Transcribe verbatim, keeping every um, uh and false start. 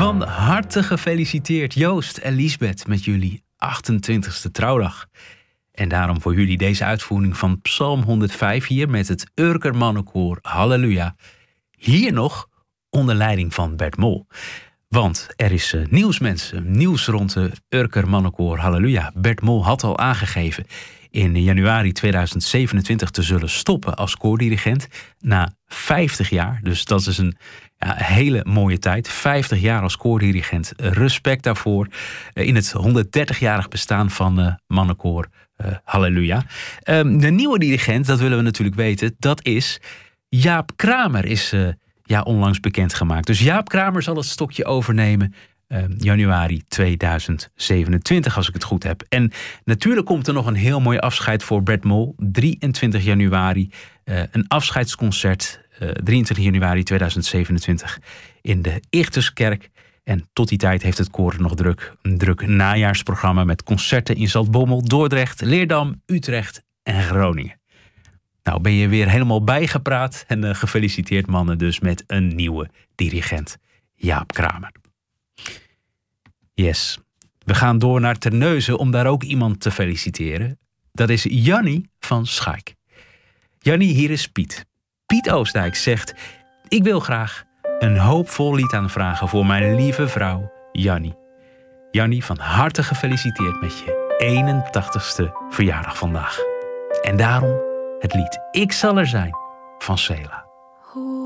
Van harte gefeliciteerd Joost en Liesbeth met jullie achtentwintigste trouwdag. En daarom voor jullie deze uitvoering van Psalm honderdvijf hier met het Urker Mannenkoor Halleluja. Hier nog onder leiding van Bert Mol. Want er is uh, nieuws mensen, nieuws rond de Urker Mannenkoor Halleluja. Bert Mol had al aangegeven in januari tweeduizend zevenentwintig te zullen stoppen als koordirigent na vijftig jaar. Dus dat is een ja, hele mooie tijd. vijftig jaar als koordirigent. Respect daarvoor. In het honderddertigjarig bestaan van uh, Mannenkoor uh, Halleluja. Um, de nieuwe dirigent, dat willen we natuurlijk weten, dat is Jaap Kramer is uh, ja, onlangs bekendgemaakt. Dus Jaap Kramer zal het stokje overnemen Uh, januari tweeduizend zevenentwintig, als ik het goed heb. En natuurlijk komt er nog een heel mooi afscheid voor Bert Mol. drieëntwintig januari, uh, een afscheidsconcert. Uh, drieëntwintig januari tweeduizend zevenentwintig in de Ichterskerk. En tot die tijd heeft het koor nog druk. Een druk najaarsprogramma met concerten in Zaltbommel, Dordrecht, Leerdam, Utrecht en Groningen. Nou, ben je weer helemaal bijgepraat. En uh, gefeliciteerd mannen dus met een nieuwe dirigent. Jaap Kramer. Yes, we gaan door naar Terneuzen om daar ook iemand te feliciteren. Dat is Jannie van Schaik. Jannie, hier is Piet. Piet Oostdijk zegt: ik wil graag een hoopvol lied aanvragen voor mijn lieve vrouw Jannie. Jannie, van harte gefeliciteerd met je eenentachtigste verjaardag vandaag. En daarom het lied Ik zal er zijn van Sela.